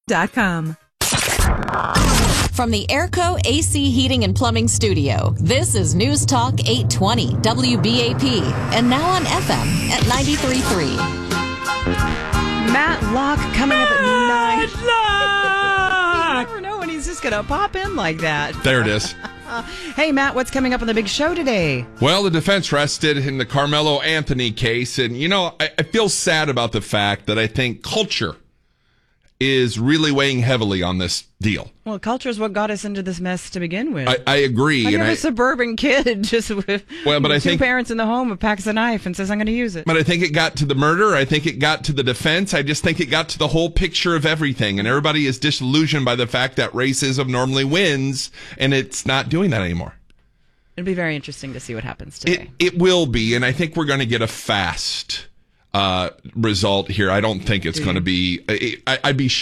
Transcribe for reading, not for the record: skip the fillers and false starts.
From the Airco AC Heating and Plumbing Studio, this is News Talk 820 WBAP, and now on FM at 93.3. Matt Locke coming up at 9. Locke! You never know when he's just going to pop in like that. There it is. Hey, Matt, what's coming up on the big show today? Well, the defense rested in the Carmelo Anthony case, and, I feel sad about the fact that I think culture is really weighing heavily on this deal. Well, culture is what got us into this mess to begin with. I agree. I have a suburban kid just with two parents in the home who packs a knife and says, I'm going to use it. But I think it got to the murder. I think it got to the defense. I just think it got to the whole picture of everything. And everybody is disillusioned by the fact that racism normally wins, and it's not doing that anymore. It'll be very interesting to see what happens today. It will be, and I think we're going to get a fast result here. I don't think it's going to be... I'd be